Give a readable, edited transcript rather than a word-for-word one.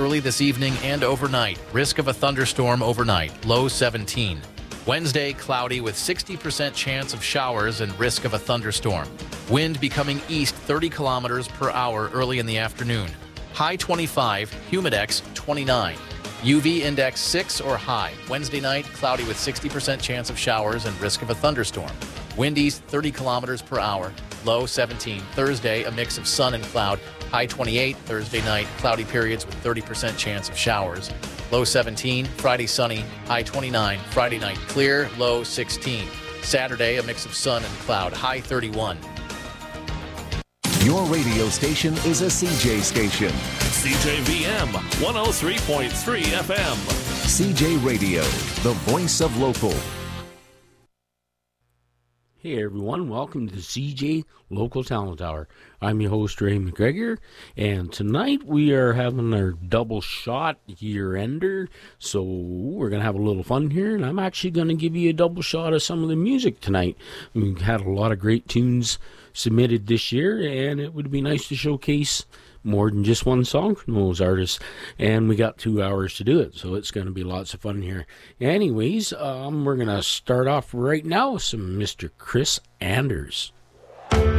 early this evening and overnight. Risk of a thunderstorm overnight. Low 17. Wednesday, cloudy with 60% chance of showers and risk of a thunderstorm. Wind becoming east 30 kilometers per hour early in the afternoon. High 25, humidex 29. UV index 6 or high. Wednesday night, cloudy with 60% chance of showers and risk of a thunderstorm. Wind east 30 kilometers per hour. Low 17. Thursday, a mix of sun and cloud. High 28. Thursday night, cloudy periods with 30% chance of showers. Low 17. Friday, sunny. High 29. Friday night, clear. Low 16. Saturday, a mix of sun and cloud. High 31. Your radio station is a CJ station. CJVM 103.3 FM. CJ Radio, the voice of local. Hey everyone, welcome to the CJ Local Talent Hour. I'm your host, Ray McGregor, and tonight we are having our double shot year-ender, so we're going to have a little fun here, and I'm actually going to give you a double shot of some of the music tonight. We've had a lot of great tunes submitted this year, and it would be nice to showcase more than just one song from those artists, and we got 2 hours to do it, so it's going to be lots of fun here. Anyways, we're going to start off right now with some Mr. Chris Anders.